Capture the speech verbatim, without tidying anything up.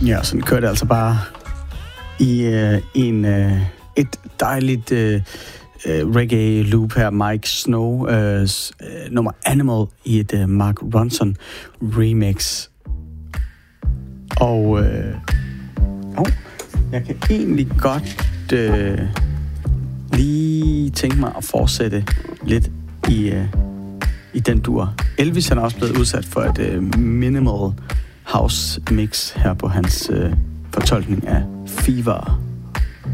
Ja, sådan kører det altså bare i øh, en, øh, et dejligt øh, øh, reggae loop her. Mike Snow, øh, øh, nummer Animal i et øh, Mark Ronson remix. Og øh, oh, jeg kan egentlig godt øh, lige tænke mig at fortsætte lidt i, øh, i den dur. Elvis han er også blevet udsat for et øh, minimal house mix her på hans øh, fortolkning af Fever.